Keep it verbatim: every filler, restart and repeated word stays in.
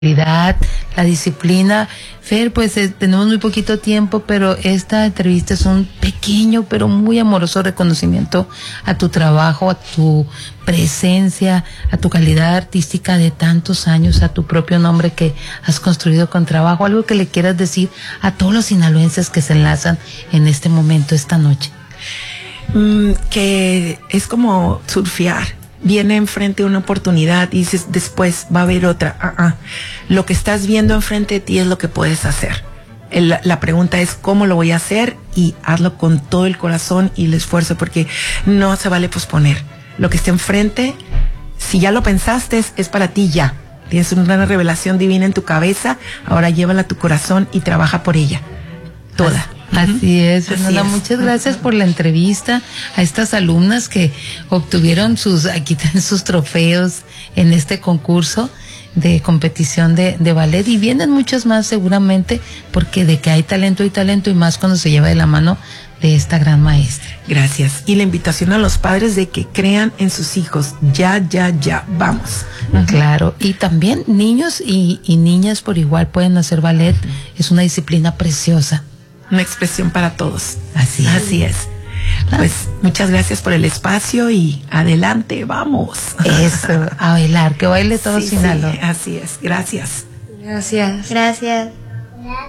La disciplina. Fer, pues eh, tenemos muy poquito tiempo, pero esta entrevista es un pequeño pero muy amoroso reconocimiento a tu trabajo, a tu presencia, a tu calidad artística de tantos años, a tu propio nombre que has construido con trabajo. Algo que le quieras decir a todos los sinaloenses que se enlazan en este momento, esta noche. Mm, que es como surfear. Viene enfrente una oportunidad y dices, después va a haber otra. Uh -uh. Lo que estás viendo enfrente de ti es lo que puedes hacer. El, la pregunta es cómo lo voy a hacer, y hazlo con todo el corazón y el esfuerzo, porque no se vale posponer. Lo que está enfrente, si ya lo pensaste, es para ti ya. Tienes una revelación divina en tu cabeza, ahora llévala a tu corazón y trabaja por ella. Toda. Así es, Fernanda, muchas gracias por la entrevista a estas alumnas que obtuvieron sus, aquí tienen sus trofeos en este concurso de competición de, de ballet, y vienen muchos más seguramente, porque de que hay talento, hay talento, y más cuando se lleva de la mano de esta gran maestra. Gracias. Y la invitación a los padres de que crean en sus hijos. Ya, ya, ya, vamos. Claro, y también niños y, y niñas por igual pueden hacer ballet. Es una disciplina preciosa. Una expresión para todos. Así es. Así es. Pues muchas gracias por el espacio y adelante, vamos. Eso, a bailar, que baile todo sí, Sinaloa. Sí, así es, gracias. Gracias. Gracias.